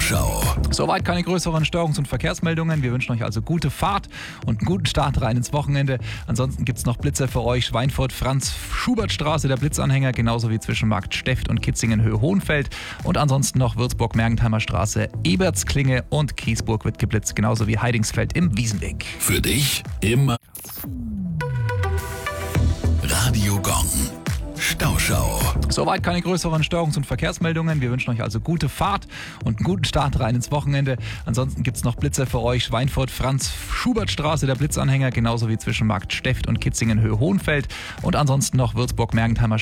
Stauschau. Soweit keine größeren Störungs- und Verkehrsmeldungen. Wir wünschen euch also gute Fahrt und einen guten Start rein ins Wochenende. Ansonsten gibt es noch Blitzer für euch. Schweinfurt, Franz-Schubert-Straße, der Blitzanhänger, genauso wie zwischen Markt Steft und Kitzingen-Höhe-Hohenfeld. Und ansonsten noch Würzburg-Mergentheimer Straße, Ebertsklinge und Kiesburg wird geblitzt, genauso wie Heidingsfeld im Wiesenweg. Für dich immer Radio Gong. Stauschau. Soweit keine größeren Störungs- und Verkehrsmeldungen. Wir wünschen euch also gute Fahrt und einen guten Start rein ins Wochenende. Ansonsten gibt es noch Blitzer für euch. Schweinfurt, Franz-Schubert-Straße, der Blitzanhänger, genauso wie zwischen Markt Steft und Kitzingen-Höhe-Hohenfeld. Und ansonsten noch Würzburg-Mergentheimer